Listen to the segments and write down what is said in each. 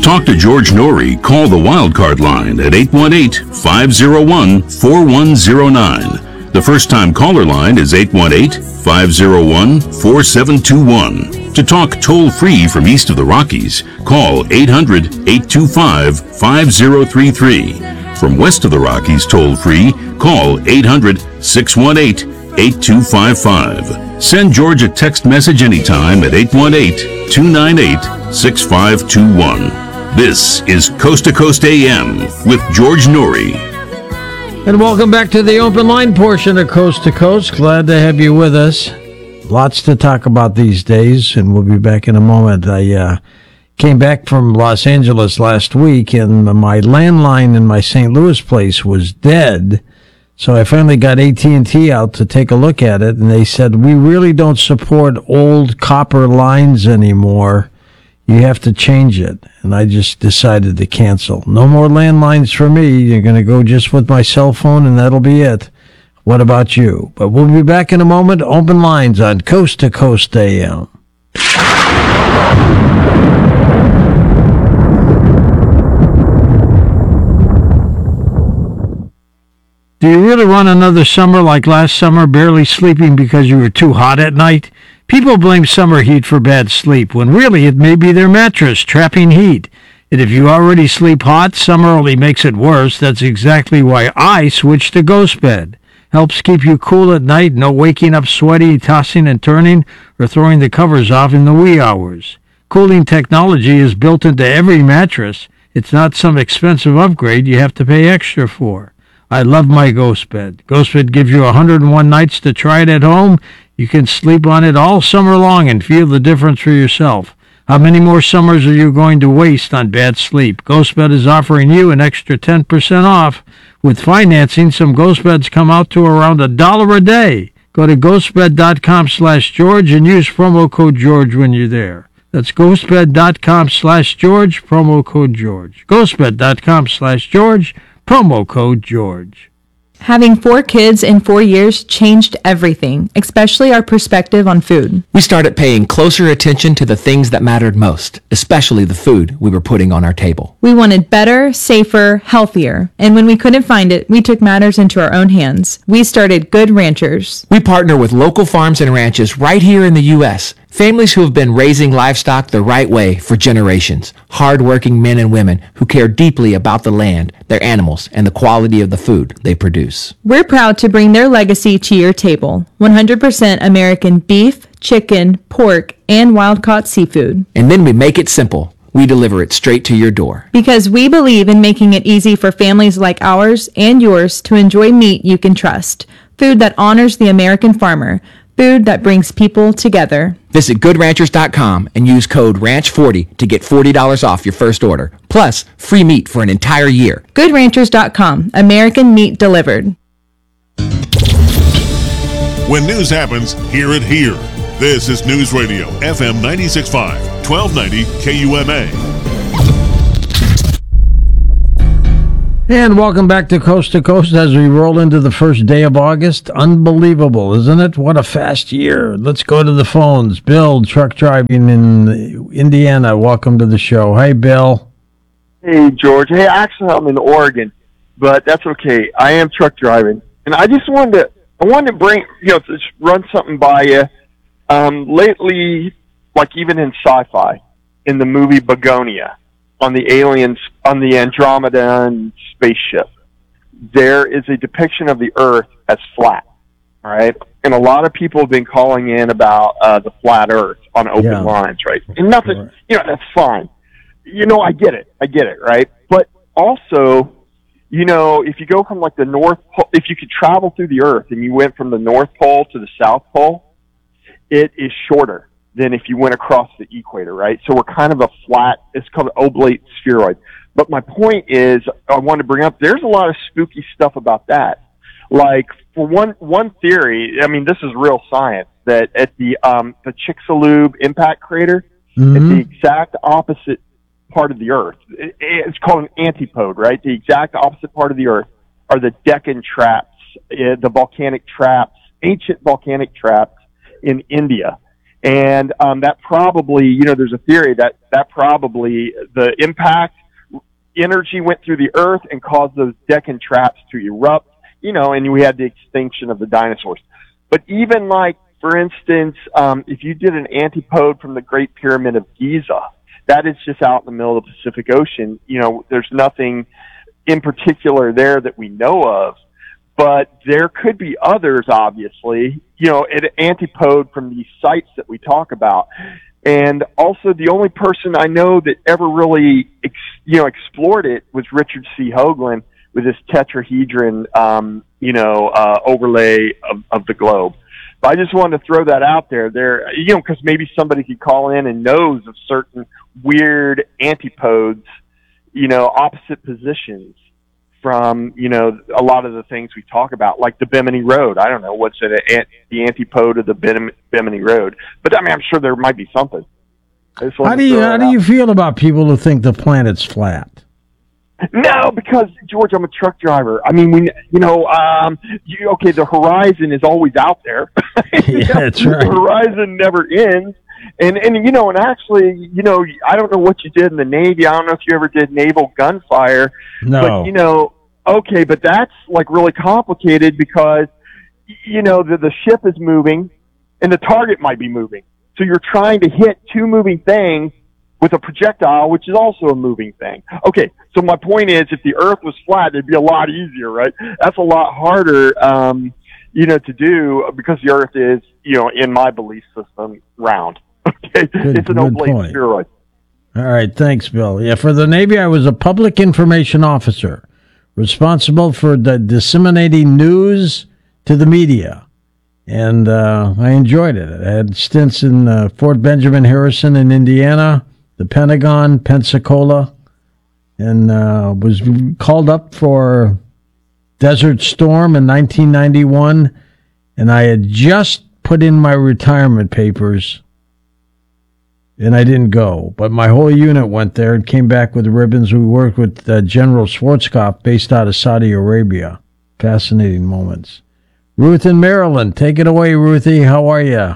talk to George Norrie, call the Wildcard line at 818-501-4109. The first-time caller line is 818-501-4721. To talk toll-free from east of the Rockies, call 800-825-5033. From west of the Rockies toll-free, call 800-618-8255. Send George a text message anytime at 818-298-6521. This is Coast to Coast AM with George Norrie. And welcome back to the open line portion of Coast to Coast. Glad to have you with us. Lots to talk about these days, and we'll be back in a moment. I came back from Los Angeles last week, and my landline in my St. Louis place was dead. So I finally got AT&T out to take a look at it, and they said, we really don't support old copper lines anymore. You have to change it. And I just decided to cancel. No more landlines for me. You're going to go just with my cell phone, and that'll be it. What about you? But we'll be back in a moment. Open lines on Coast to Coast AM. Do you really want another summer like last summer, barely sleeping because you were too hot at night? People blame summer heat for bad sleep, when really it may be their mattress trapping heat. And if you already sleep hot, summer only makes it worse. That's exactly why I switched to Ghost Bed. Helps keep you cool at night, no waking up sweaty, tossing and turning, or throwing the covers off in the wee hours. Cooling technology is built into every mattress. It's not some expensive upgrade you have to pay extra for. I love my Ghost Bed. Ghost Bed gives you 101 nights to try it at home. You can sleep on it all summer long and feel the difference for yourself. How many more summers are you going to waste on bad sleep? Ghost Bed is offering you an extra 10% off. With financing, some Ghost Beds come out to around $1 a day. Go to ghostbed.com/George and use promo code George when you're there. That's ghostbed.com/George, promo code George. Ghostbed.com/George, promo code George. Having 4 kids in 4 years changed everything, especially our perspective on food. We started paying closer attention to the things that mattered most, especially the food we were putting on our table. We wanted better, safer, healthier. And when we couldn't find it, we took matters into our own hands. We started Good Ranchers. We partner with local farms and ranches right here in the U.S., families who have been raising livestock the right way for generations. Hard-working men and women who care deeply about the land, their animals, and the quality of the food they produce. We're proud to bring their legacy to your table. 100% American beef, chicken, pork, and wild-caught seafood. And then we make it simple. We deliver it straight to your door. Because we believe in making it easy for families like ours and yours to enjoy meat you can trust. Food that honors the American farmer. Food that brings people together. Visit GoodRanchers.com and use code RANCH40 to get $40 off your first order, plus free meat for an entire year. GoodRanchers.com. American meat delivered. When news happens, hear it here. This is News Radio, FM 96.5, 1290 KUMA. And welcome back to Coast as we roll into the first day of August. Unbelievable, isn't it? What a fast year. Let's go to the phones. Bill, truck driving in Indiana. Welcome to the show. Hey, Bill. Hey, George. Hey, actually, I'm in Oregon, but that's okay. I am truck driving. And I just wanted to bring, just run something by you. Lately, like even in sci-fi, in the movie Begonia, on the aliens, on the Andromeda spaceship, there is a depiction of the Earth as flat, all right? And a lot of people have been calling in about the flat Earth on open lines, right? And nothing, that's fine. I get it, right? But also, if you go from like the North Pole, if you could travel through the Earth and you went from the North Pole to the South Pole, it is shorter than if you went across the equator, right? So we're kind of a flat, it's called an oblate spheroid. But my point is, I want to bring up, there's a lot of spooky stuff about that. Like, for one theory, I mean, this is real science, that at the Chicxulub impact crater, at the exact opposite part of the Earth, it's called an antipode, right? The exact opposite part of the Earth are the Deccan traps, the volcanic traps, ancient volcanic traps in India. And that probably, there's a theory that probably the impact energy went through the earth and caused those Deccan traps to erupt, and we had the extinction of the dinosaurs. But even like, for instance, if you did an antipode from the Great Pyramid of Giza, that is just out in the middle of the Pacific Ocean. There's nothing in particular there that we know of, but there could be others, obviously, an antipode from these sites that we talk about. And also the only person I know that ever really, explored it was Richard C. Hoagland with his tetrahedron, overlay of the globe. But I just wanted to throw that out there, because maybe somebody could call in and knows of certain weird antipodes, opposite positions from, a lot of the things we talk about, like the Bimini Road. I don't know what's the antipode of the Bimini Road, but I mean, I'm sure there might be something. How do you feel about people who think the planet's flat? No, because George, I'm a truck driver. I mean, the horizon is always out there. Yeah, that's right. The horizon never ends. And actually, I don't know what you did in the Navy. I don't know if you ever did naval gunfire. No. But, but that's like really complicated because, the ship is moving and the target might be moving. So you're trying to hit two moving things with a projectile, which is also a moving thing. Okay, so my point is, if the Earth was flat, it'd be a lot easier, right? That's a lot harder, to do because the Earth is, in my belief system, round. Okay, it's an oblate spheroid. All right, thanks, Bill. Yeah, for the Navy, I was a public information officer responsible for disseminating news to the media. And I enjoyed it. I had stints in Fort Benjamin Harrison in Indiana, the Pentagon, Pensacola, and was called up for Desert Storm in 1991. And I had just put in my retirement papers, and I didn't go. But my whole unit went there and came back with ribbons. We worked with General Schwarzkopf, based out of Saudi Arabia. Fascinating moments. Ruth in Maryland, take it away, Ruthie. How are you?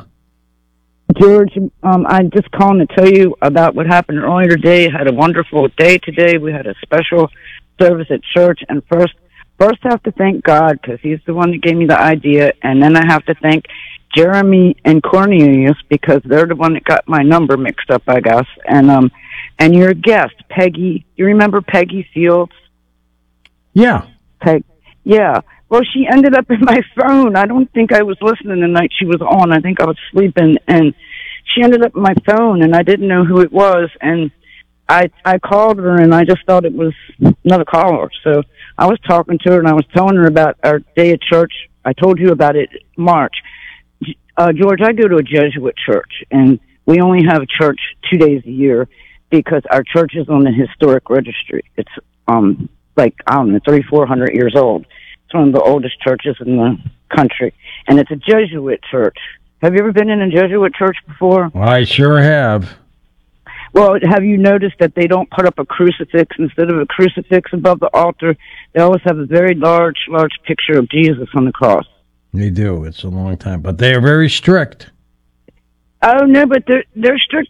George, I'm just calling to tell you about what happened earlier today. I had a wonderful day today. We had a special service at church, and first I have to thank God because He's the one that gave me the idea, and then I have to thank Jeremy and Cornelius because they're the one that got my number mixed up, I guess. And your guest, Peggy. You remember Peggy Fields? Yeah. Yeah. Well, she ended up in my phone. I don't think I was listening the night she was on. I think I was sleeping, and she ended up in my phone, and I didn't know who it was. And I called her, and I just thought it was another caller. So I was talking to her, and I was telling her about our day at church. I told you about it in March. George, I go to a Jesuit church, and we only have church 2 days a year because our church is on the historic registry. It's 300-400 years old. It's one of the oldest churches in the country, and it's a Jesuit church. Have you ever been in a Jesuit church before? I sure have. Well, have you noticed that they don't put up a crucifix? Instead of a crucifix above the altar, they always have a very large picture of Jesus on the cross. They do. It's a long time, but they are very strict. Oh, no, but they're strict